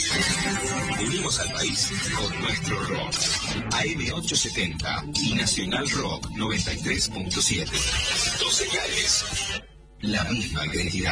Unimos al país con nuestro rock. AM870 y Nacional Rock 93.7. Dos señales. La misma identidad.